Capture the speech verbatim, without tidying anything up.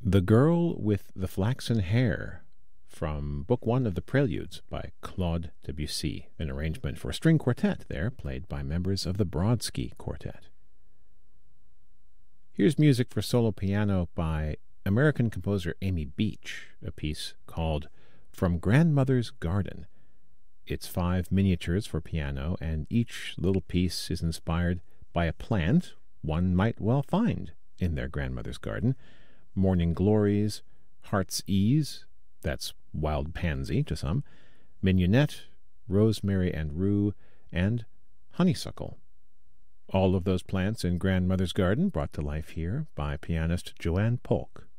The Girl with the Flaxen Hair from Book One of the Preludes by Claude Debussy, an arrangement for string quartet there, played by members of the Brodsky Quartet. Here's music for solo piano by American composer Amy Beach, a piece called From Grandmother's Garden. It's five miniatures for piano, and each little piece is inspired by a plant one might well find in their grandmother's garden. Morning Glories, Heart's Ease, that's wild pansy to some, mignonette, rosemary and rue, and honeysuckle. All of those plants in Grandmother's Garden brought to life here by pianist Joanne Polk.